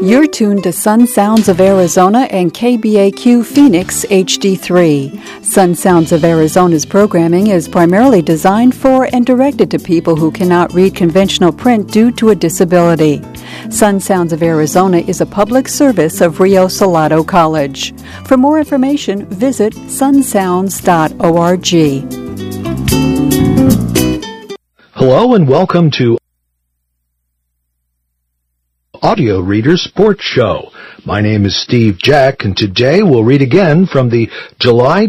You're tuned to Sun Sounds of Arizona and KBAQ Phoenix HD3. Sun Sounds of Arizona's programming is primarily designed for and directed to people who cannot read conventional print due to a disability. Sun Sounds of Arizona is a public service of Rio Salado College. For more information, visit sunsounds.org. Hello and welcome to Audio Reader Sports Show. My name is Steve Jack, and today we'll read again from the July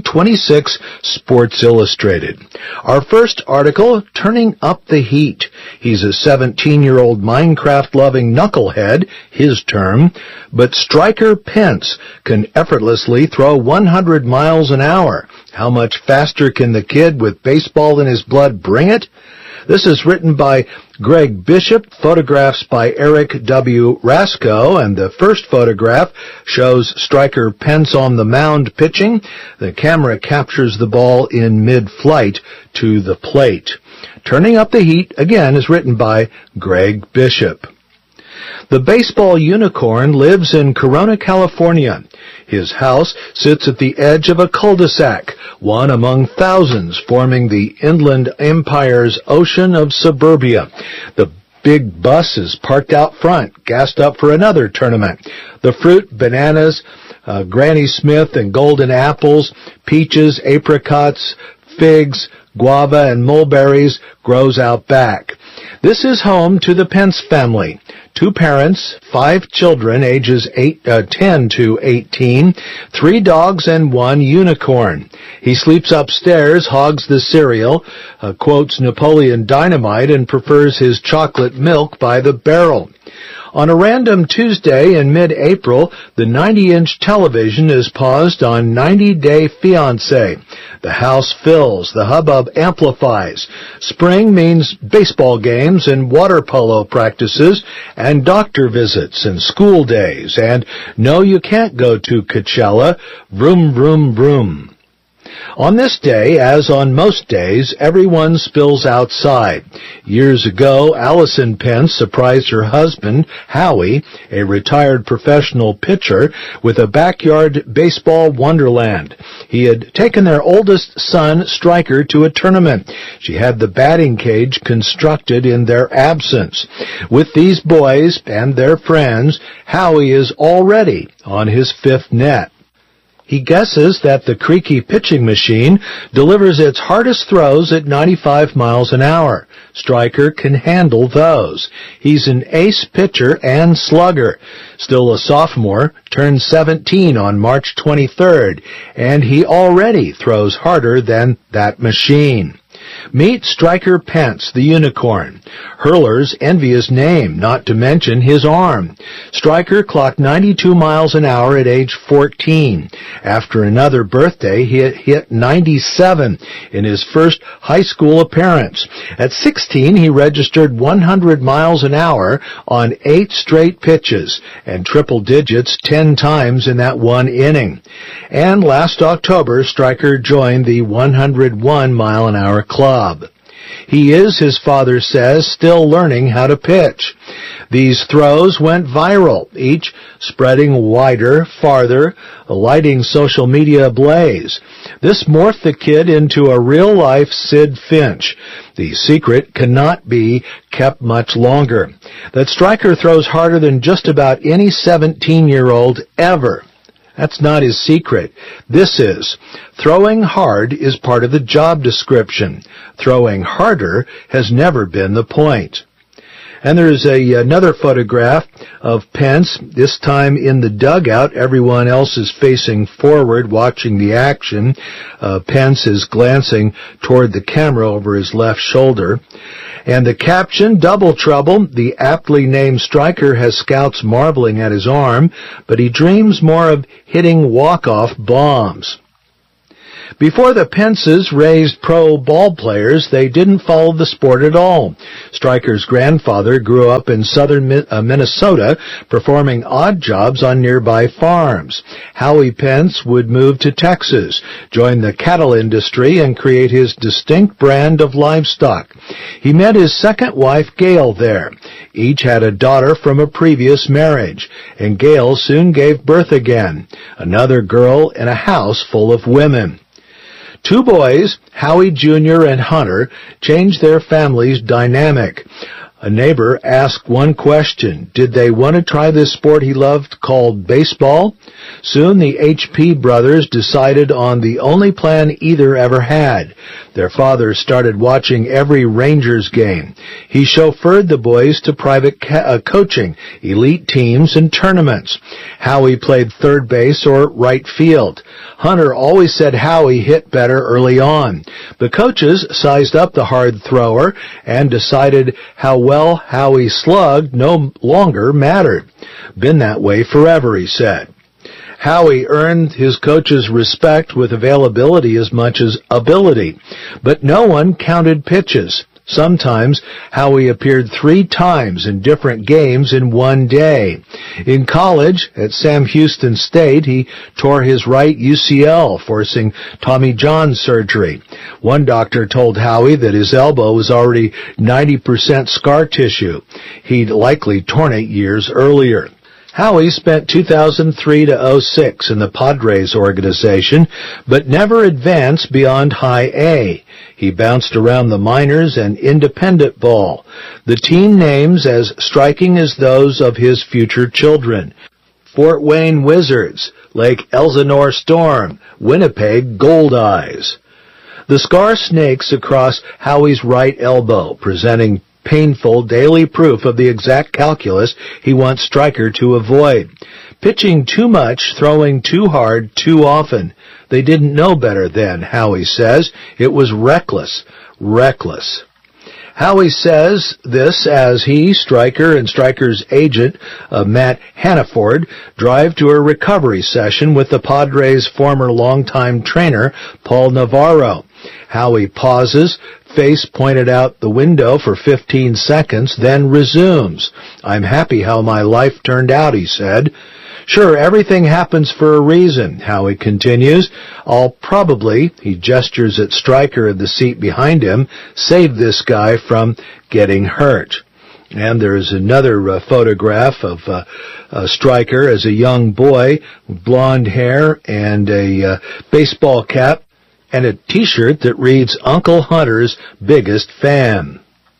2026 Sports Illustrated. Our first article, Turning Up the Heat. He's a 17-year-old Minecraft-loving knucklehead, his term, but Striker Pence can effortlessly throw 100 miles an hour. How much faster can the kid with baseball in his blood bring it? This is written by Greg Bishop, photographs by Eric W. Rasco, and the first photograph shows Striker Pence on the mound pitching. The camera captures the ball in mid-flight to the plate. Turning Up the Heat, again, is written by Greg Bishop. The baseball unicorn lives in Corona, California. His house sits at the edge of a cul-de-sac, one among thousands forming the Inland Empire's ocean of suburbia. The big bus is parked out front, gassed up for another tournament. The fruit, bananas, Granny Smith and golden apples, peaches, apricots, figs, guava, and mulberries grows out back. This is home to the Pence family. 2 parents, 5 children, ages 10 to 18, 3 dogs, and 1 unicorn. He sleeps upstairs, hogs the cereal, quotes Napoleon Dynamite, and prefers his chocolate milk by the barrel. On a random Tuesday in mid-April, the 90-inch television is paused on 90 Day Fiancé. The house fills, the hubbub amplifies. Spring means baseball games and water polo practices and doctor visits and school days. And no, you can't go to Coachella. Vroom, vroom, vroom. On this day, as on most days, everyone spills outside. Years ago, Allison Pence surprised her husband, Howie, a retired professional pitcher, with a backyard baseball wonderland. He had taken their oldest son, Striker, to a tournament. She had the batting cage constructed in their absence. With these boys and their friends, Howie is already on his 5th net. He guesses that the creaky pitching machine delivers its hardest throws at 95 miles an hour. Striker can handle those. He's an ace pitcher and slugger. Still a sophomore, turned 17 on March 23rd, and he already throws harder than that machine. Meet Striker Pence, the unicorn. Hurlers envy his name, not to mention his arm. Striker clocked 92 miles an hour at age 14. After another birthday, he hit 97 in his first high school appearance. At 16, he registered 100 miles an hour on 8 straight pitches and triple digits 10 times in that one inning. And last October, Striker joined the 101 mile an hour club. He is, his father says, still learning how to pitch. These throws went viral, each spreading wider, farther, lighting social media ablaze. This morphed the kid into a real-life Sid Finch. The secret cannot be kept much longer. That Striker throws harder than just about any 17-year-old ever. That's not his secret. This is. Throwing hard is part of the job description. Throwing harder has never been the point. And there's another photograph of Pence, this time in the dugout. Everyone else is facing forward, watching the action. Pence is glancing toward the camera over his left shoulder. And the caption, Double Trouble. The aptly named Striker has scouts marveling at his arm, but he dreams more of hitting walk-off bombs. Before the Pences raised pro ball players, they didn't follow the sport at all. Stryker's grandfather grew up in southern Minnesota, performing odd jobs on nearby farms. Howie Pence would move to Texas, join the cattle industry, and create his distinct brand of livestock. He met his second wife, Gail, there. Each had a daughter from a previous marriage, and Gail soon gave birth again, another girl in a house full of women. Two boys, Howie Jr. and Hunter, changed their family's dynamic. A neighbor asked one question: did they want to try this sport he loved called baseball? Soon the HP brothers decided on the only plan either ever had. Their father started watching every Rangers game. He chauffeured the boys to private coaching, elite teams, and tournaments. Howie played third base or right field. Hunter always said Howie hit better early on. The coaches sized up the hard thrower and decided how well Howie slugged no longer mattered. Been that way forever, he said. Howie earned his coach's respect with availability as much as ability, but no one counted pitches. Sometimes Howie appeared 3 times in different games in one day. In college, at Sam Houston State, he tore his right UCL, forcing Tommy John surgery. One doctor told Howie that his elbow was already 90% scar tissue. He'd likely torn it years earlier. Howie spent 2003 to 06 in the Padres organization, but never advanced beyond High A. He bounced around the minors and independent ball, the team names as striking as those of his future children: Fort Wayne Wizards, Lake Elsinore Storm, Winnipeg Goldeyes. The scar snakes across Howie's right elbow, presenting painful daily proof of the exact calculus he wants Stryker to avoid. Pitching too much, throwing too hard, too often. They didn't know better then, Howie says. It was reckless. Reckless. Howie says this as he, Stryker, and Stryker's agent, Matt Hannaford, drive to a recovery session with the Padres' former longtime trainer, Paul Navarro. Howie pauses, face pointed out the window for 15 seconds, then resumes. "I'm happy how my life turned out," he said. "Sure, everything happens for a reason," Howie continues. "I'll probably," he gestures at Stryker in the seat behind him, "save this guy from getting hurt." And there's another photograph of Stryker as a young boy with blonde hair and a baseball cap and a T-shirt that reads "Uncle Hunter's Biggest Fan."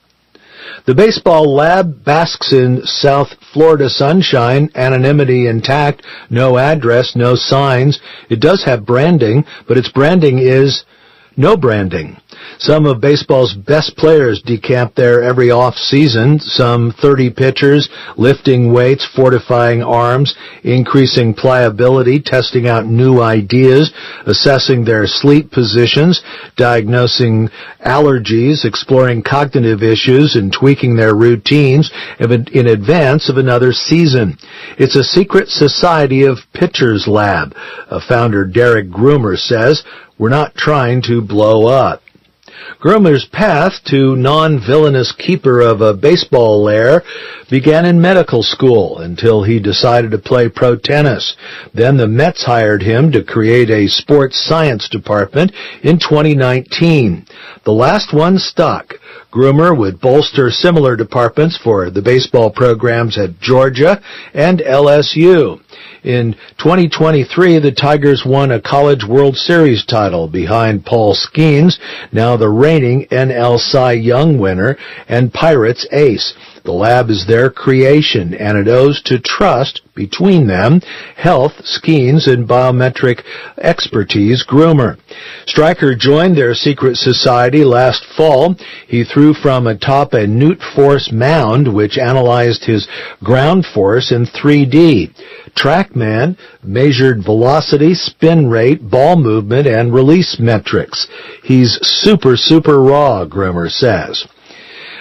The baseball lab basks in South Florida sunshine, anonymity intact, no address, no signs. It does have branding, but its branding is no branding. Some of baseball's best players decamp there every off-season, some 30 pitchers, lifting weights, fortifying arms, increasing pliability, testing out new ideas, assessing their sleep positions, diagnosing allergies, exploring cognitive issues, and tweaking their routines in advance of another season. It's a secret society of pitchers lab. Founder Derek Groomer says, "We're not trying to blow up." Groomer's path to non-villainous keeper of a baseball lair began in medical school until he decided to play pro tennis. Then the Mets hired him to create a sports science department in 2019. The last one stuck. Groomer would bolster similar departments for the baseball programs at Georgia and LSU. In 2023, the Tigers won a College World Series title behind Paul Skeens, now the reigning NL Cy Young winner and Pirates ace. The lab is their creation, and it owes to trust between them, health, Skeens, and biometric expertise, Groomer. Stryker joined their secret society last fall. He threw from atop a Newt Force mound, which analyzed his ground force in 3D. TrackMan measured velocity, spin rate, ball movement, and release metrics. He's super raw, Groomer says.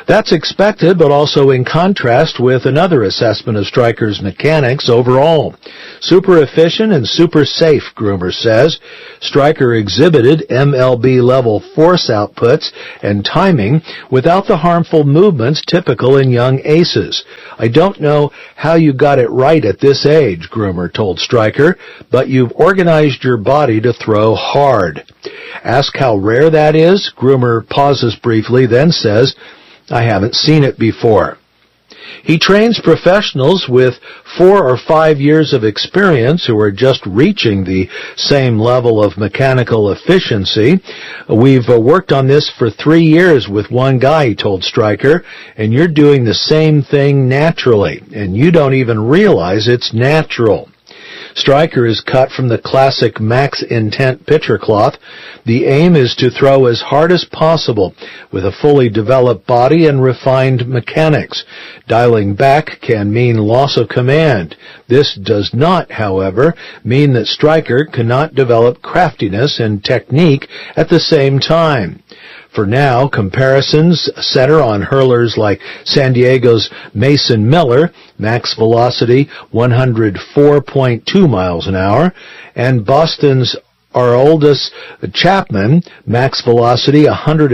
That's expected, but also in contrast with another assessment of Striker's mechanics overall. Super efficient and super safe, Groomer says. Striker exhibited MLB-level force outputs and timing without the harmful movements typical in young aces. I don't know how you got it right at this age, Groomer told Striker, but you've organized your body to throw hard. Ask how rare that is. Groomer pauses briefly, then says, I haven't seen it before. He trains professionals with 4 or 5 years of experience who are just reaching the same level of mechanical efficiency. We've worked on this for 3 years with one guy, he told Striker, and you're doing the same thing naturally, and you don't even realize it's natural. Striker is cut from the classic max intent pitcher cloth. The aim is to throw as hard as possible with a fully developed body and refined mechanics. Dialing back can mean loss of command. This does not, however, mean that Striker cannot develop craftiness and technique at the same time. For now, comparisons center on hurlers like San Diego's Mason Miller, max velocity 104.2 miles an hour, and Boston's Aroldis Chapman, max velocity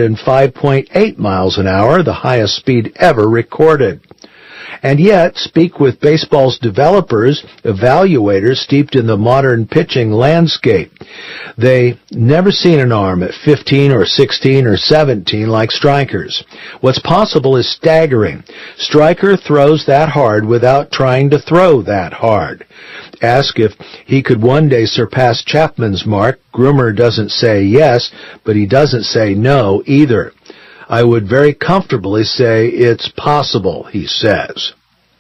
105.8 miles an hour, the highest speed ever recorded. And yet, speak with baseball's developers, evaluators steeped in the modern pitching landscape. They never seen an arm at 15 or 16 or 17 like Striker's. What's possible is staggering. Striker throws that hard without trying to throw that hard. Ask if he could one day surpass Chapman's mark. Groomer doesn't say yes, but he doesn't say no either. I would very comfortably say it's possible, he says.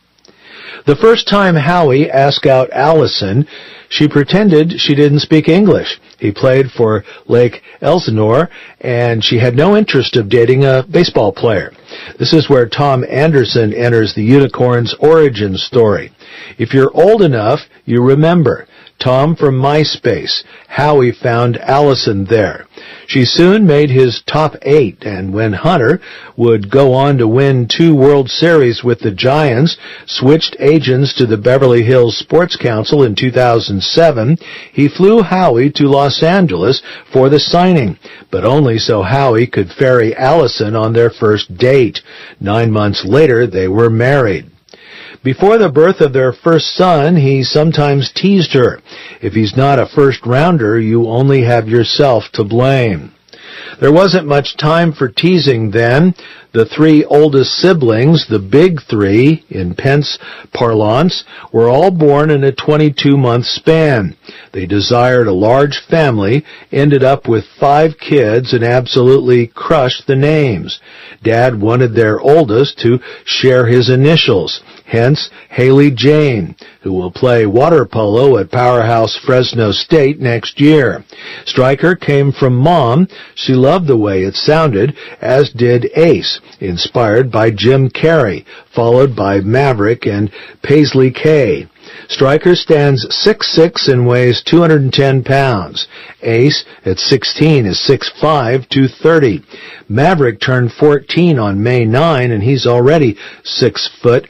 The first time Howie asked out Allison, she pretended she didn't speak English. He played for Lake Elsinore, and she had no interest of dating a baseball player. This is where Tom Anderson enters the Unicorn's origin story. If you're old enough, you remember. Tom from MySpace. Howie found Allison there. She soon made his top 8, and when Hunter would go on to win 2 World Series with the Giants, switched agents to the Beverly Hills Sports Council in 2007, he flew Howie to Los Angeles for the signing, but only so Howie could ferry Allison on their first date. 9 months later, they were married. Before the birth of their first son, he sometimes teased her. If he's not a first-rounder, you only have yourself to blame. There wasn't much time for teasing then. The 3 oldest siblings, the big 3, in Pence parlance, were all born in a 22-month span. They desired a large family, ended up with 5 kids, and absolutely crushed the names. Dad wanted their oldest to share his initials, hence Haley Jane, who will play water polo at Powerhouse Fresno State next year. Striker came from Mom. She loved the way it sounded, as did Ace, inspired by Jim Carrey, followed by Maverick and Paisley Kay. Striker stands 6'6" and weighs 210 pounds. Ace, at 16, is 6'5", 230. Maverick turned 14 on May 9, and he's already 6 foot,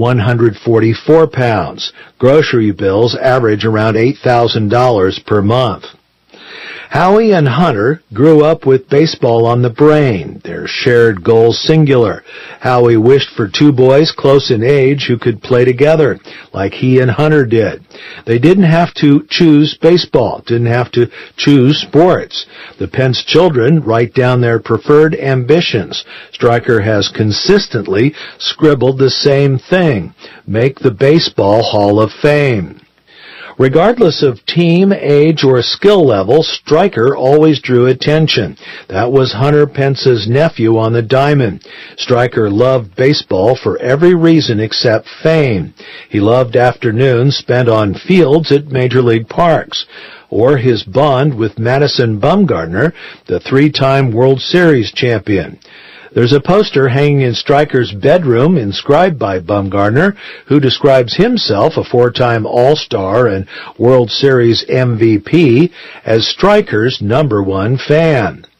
144 pounds. Grocery bills average around $8,000 per month. Howie and Hunter grew up with baseball on the brain, their shared goal singular. Howie wished for 2 boys close in age who could play together, like he and Hunter did. They didn't have to choose baseball, didn't have to choose sports. The Pence children write down their preferred ambitions. Striker has consistently scribbled the same thing: make the Baseball Hall of Fame. Regardless of team, age, or skill level, Striker always drew attention. That was Hunter Pence's nephew on the diamond. Striker loved baseball for every reason except fame. He loved afternoons spent on fields at Major League parks, or his bond with Madison Bumgarner, the 3-time World Series champion. There's a poster hanging in Striker's bedroom inscribed by Bumgarner, who describes himself, a 4-time All-Star and World Series MVP, as Striker's #1 fan.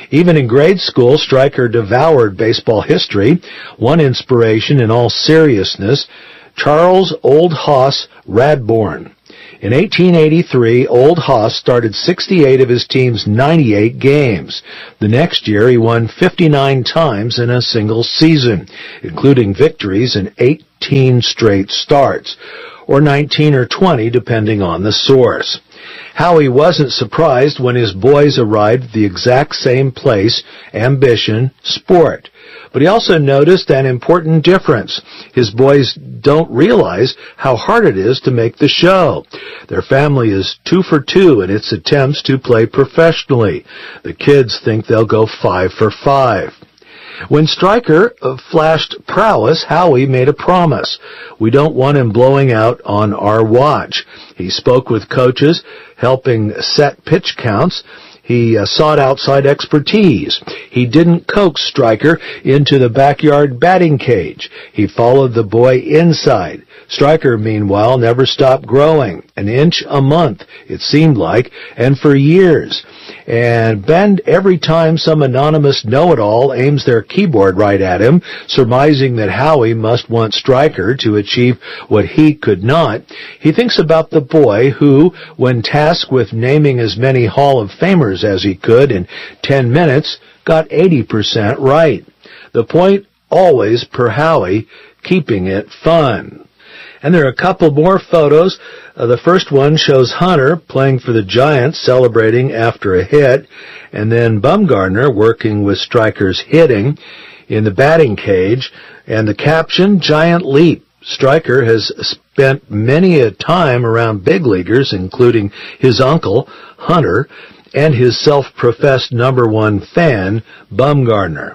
Even in grade school, Stryker devoured baseball history. One inspiration, in all seriousness, Charles Old Hoss Radbourn. In 1883, Old Hoss started 68 of his team's 98 games. The next year, he won 59 times in a single season, including victories in 18 straight starts, or 19 or 20, depending on the source. Howie wasn't surprised when his boys arrived at the exact same place, ambition, sport. But he also noticed an important difference. His boys don't realize how hard it is to make the show. Their family is 2 for 2 in its attempts to play professionally. The kids think they'll go 5 for 5. When Stryker flashed prowess, Howie made a promise. We don't want him blowing out on our watch. He spoke with coaches, helping set pitch counts. He sought outside expertise. He didn't coax Stryker into the backyard batting cage. He followed the boy inside. Stryker, meanwhile, never stopped growing, an inch a month, it seemed like, and for years. And bend every time some anonymous know-it-all aims their keyboard right at him, surmising that Howie must want Stryker to achieve what he could not. He thinks about the boy who, when tasked with naming as many Hall of Famers as he could in 10 minutes, got 80% right. The point always, per Howie, keeping it fun. And there are a couple more photos. The first one shows Hunter playing for the Giants, celebrating after a hit, and then Bumgarner working with Stryker's hitting in the batting cage, and the caption, Giant Leap. Stryker has spent many a time around big leaguers, including his uncle, Hunter, and his self-professed #1 fan, Bumgarner.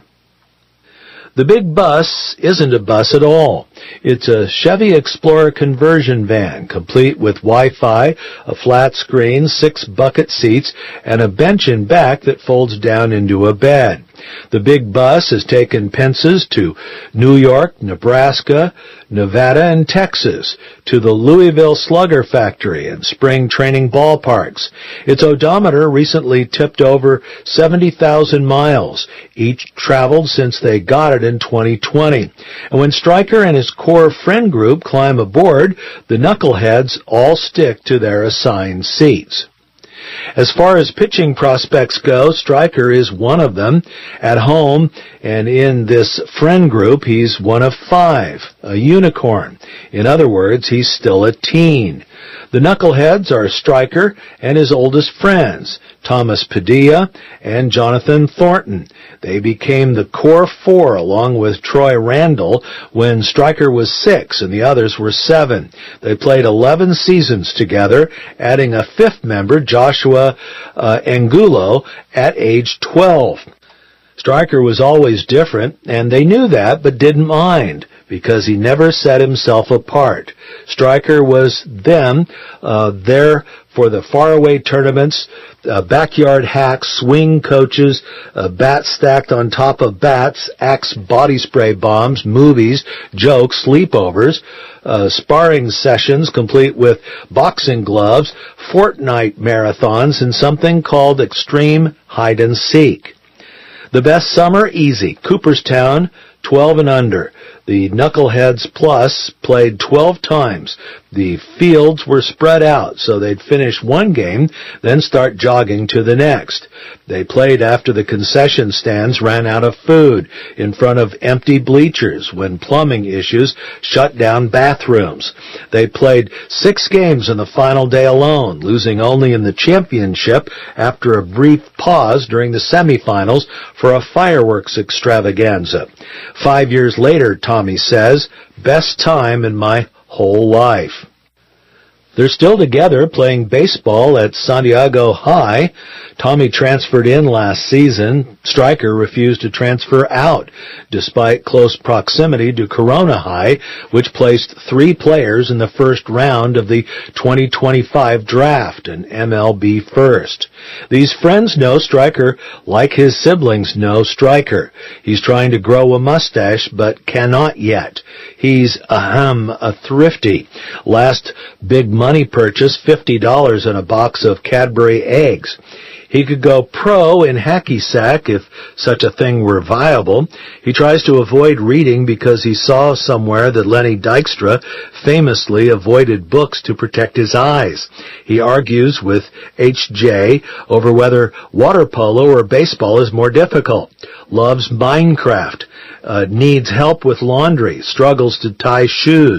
The big bus isn't a bus at all. It's a Chevy Explorer conversion van, complete with Wi-Fi, a flat screen, 6 bucket seats, and a bench in back that folds down into a bed. The big bus has taken Pence's to New York, Nebraska, Nevada, and Texas, to the Louisville Slugger Factory and spring training ballparks. Its odometer recently tipped over 70,000 miles, each traveled since they got it in 2020. And when Stryker and his core friend group climb aboard, the knuckleheads all stick to their assigned seats. As far as pitching prospects go, Stryker is one of them. At home and in this friend group, he's one of 5, a unicorn. In other words, he's still a teen. The knuckleheads are Stryker and his oldest friends, Thomas Padilla and Jonathan Thornton. They became the core 4 along with Troy Randall when Stryker was 6 and the others were 7. They played 11 seasons together, adding a 5th member, Joshua Angulo, at age 12. Stryker was always different, and they knew that but didn't mind, because he never set himself apart. Stryker was them, there for the faraway tournaments, backyard hacks, swing coaches, bats stacked on top of bats, Axe body spray bombs, movies, jokes, sleepovers, sparring sessions complete with boxing gloves, Fortnite marathons, and something called extreme hide and seek. The best summer, easy. Cooperstown, 12 and under. The Knuckleheads Plus played 12 times. The fields were spread out, so they'd finish one game, then start jogging to the next. They played after the concession stands ran out of food, in front of empty bleachers when plumbing issues shut down bathrooms. They played 6 games in the final day alone, losing only in the championship after a brief pause during the semifinals for a fireworks extravaganza. 5 years later, Tommy says, best time in my whole life. They're still together playing baseball at Santiago High. Tommy transferred in last season. Stryker refused to transfer out, despite close proximity to Corona High, which placed 3 players in the first round of the 2025 draft, an MLB first. These friends know Stryker like his siblings know Stryker. He's trying to grow a mustache, but cannot yet. He's, a thrifty. Last big month money purchase, $50 and a box of Cadbury eggs. He could go pro in hacky sack if such a thing were viable. He tries to avoid reading because he saw somewhere that Lenny Dykstra famously avoided books to protect his eyes. He argues with H.J. over whether water polo or baseball is more difficult. Loves Minecraft. Needs help with laundry. Struggles to tie shoes.